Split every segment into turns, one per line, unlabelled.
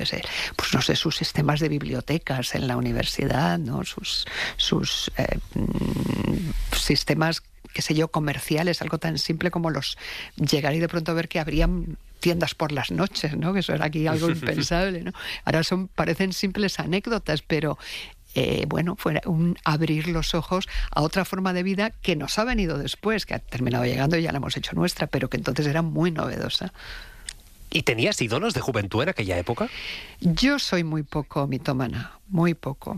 pues no sé, sus sistemas de bibliotecas en la universidad, ¿no? Sus sistemas, qué sé yo, comerciales, algo tan simple como llegar y de pronto ver que habrían tiendas por las noches, ¿no? Que eso era aquí algo impensable, ¿no? Ahora parecen simples anécdotas, pero bueno, fue un abrir los ojos a otra forma de vida que nos ha venido después, que ha terminado llegando y ya la hemos hecho nuestra, pero que entonces era muy novedosa.
¿Y tenías ídolos de juventud en aquella época?
Yo soy muy poco mitómana, muy poco.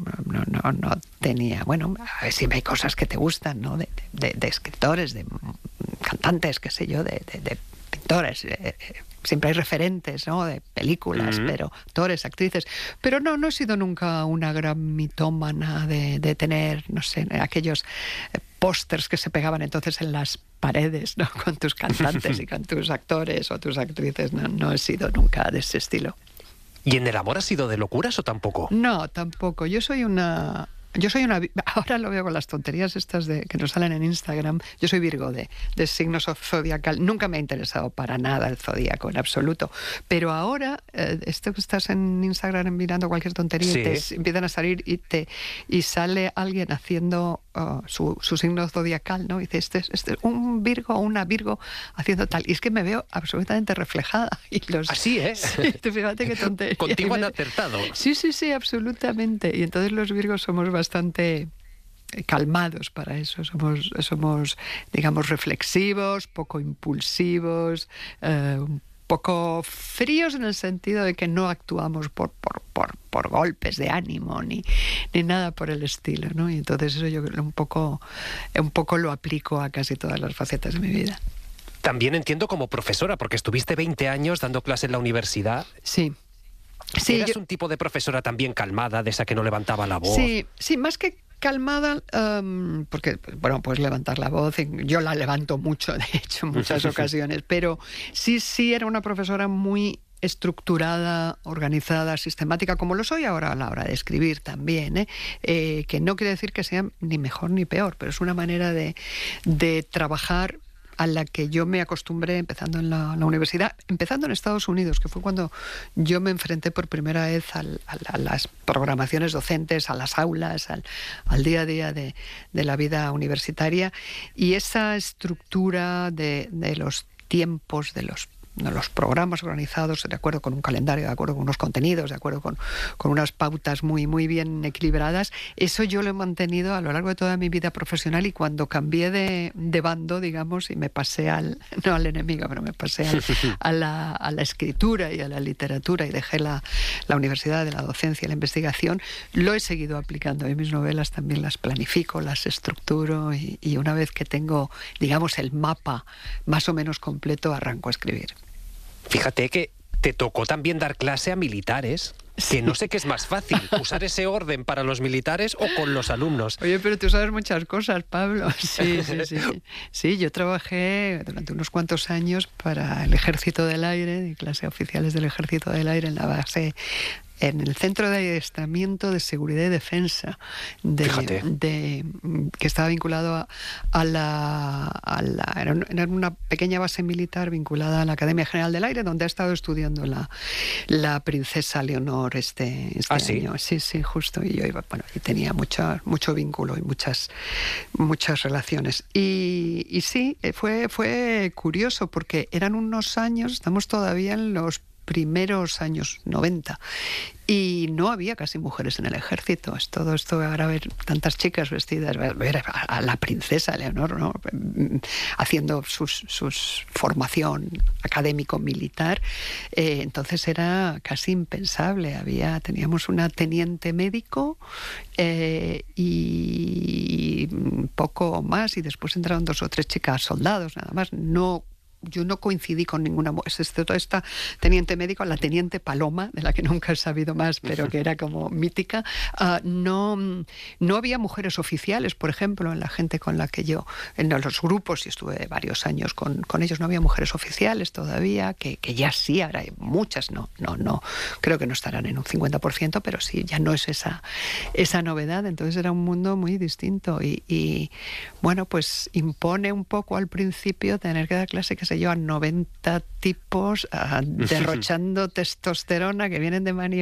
No tenía... Bueno, a ver si hay cosas que te gustan, ¿no? De escritores, de cantantes, qué sé yo, de pintores. Siempre hay referentes, ¿no? De películas, pero actores, actrices. Pero no he sido nunca una gran mitómana de tener, no sé, aquellos pósters que se pegaban entonces en las paredes, ¿no? Con tus cantantes y con tus actores o tus actrices. No he sido nunca de ese estilo.
¿Y en el amor has sido de locuras o tampoco?
No, tampoco. Yo soy una... Ahora lo veo con las tonterías estas que nos salen en Instagram. Yo soy Virgo de signos zodiacal. Nunca me ha interesado para nada el zodíaco, en absoluto. Pero ahora, esto que estás en Instagram mirando cualquier tontería, sí, y te empiezan a salir y sale alguien haciendo su signo zodiacal, ¿no? Y dice, este es un Virgo o una Virgo haciendo tal. Y es que me veo absolutamente reflejada.
Así es.
Sí, fíjate qué tontería.
Contigo han acertado.
Sí, absolutamente. Y entonces los Virgos somos bastante calmados para eso. Somos, digamos, reflexivos, poco impulsivos, un poco fríos en el sentido de que no actuamos por golpes de ánimo ni nada por el estilo, ¿no? Y entonces eso yo un poco lo aplico a casi todas las facetas de mi vida.
También entiendo como profesora, porque estuviste 20 años dando clase en la universidad.
Sí.
¿Eras un tipo de profesora también calmada, de esa que no levantaba la voz?
Sí, más que calmada, porque, bueno, puedes levantar la voz, yo la levanto mucho, de hecho, en muchas ocasiones, pero sí era una profesora muy estructurada, organizada, sistemática, como lo soy ahora a la hora de escribir también, que no quiere decir que sea ni mejor ni peor, pero es una manera de trabajar a la que yo me acostumbré empezando en la universidad, empezando en Estados Unidos, que fue cuando yo me enfrenté por primera vez a las programaciones docentes, a las aulas, al día a día de la vida universitaria, y esa estructura de los tiempos, de los programas organizados de acuerdo con un calendario, de acuerdo con unos contenidos, de acuerdo con unas pautas muy, muy bien equilibradas. Eso yo lo he mantenido a lo largo de toda mi vida profesional, y cuando cambié de bando, digamos, y me pasé no al enemigo, pero me pasé a la escritura y a la literatura, y dejé la universidad de la docencia y la investigación, lo he seguido aplicando. Y mis novelas también las planifico, las estructuro, y una vez que tengo, digamos, el mapa más o menos completo, arranco a escribir.
Fíjate que te tocó también dar clase a militares, que no sé qué es más fácil, usar ese orden para los militares o con los alumnos.
Oye, pero tú sabes muchas cosas, Pablo. Sí. Sí, yo trabajé durante unos cuantos años para el Ejército del Aire, de clase a oficiales del Ejército del Aire en la base, en el Centro de Adiestramiento de Seguridad y Defensa, que estaba vinculado era una pequeña base militar vinculada a la Academia General del Aire, donde ha estado estudiando la princesa Leonor este año. Sí, justo. Y yo iba, y tenía mucho vínculo y muchas relaciones. Y sí, fue curioso, porque eran unos años, estamos todavía en los primeros años 90, y no había casi mujeres en el ejército. Es todo esto, ahora ver tantas chicas vestidas, ver a la princesa Leonor, ¿no? Haciendo su formación académico-militar, entonces era casi impensable. Teníamos una teniente médico y poco más, y después entraron 2 o 3 chicas soldados, nada más. Yo no coincidí con ninguna, excepto esta teniente médico, la teniente Paloma, de la que nunca he sabido más, pero que era como mítica. No había mujeres oficiales, por ejemplo, en la gente con la que yo, en los grupos, y estuve varios años con ellos, no había mujeres oficiales todavía, que ya sí, ahora hay muchas, no, creo que no estarán en un 50%, pero sí, ya no es esa novedad. Entonces era un mundo muy distinto, y bueno, pues impone un poco al principio tener que dar clase, que sé sé yo, a 90 tipos derrochando testosterona que vienen de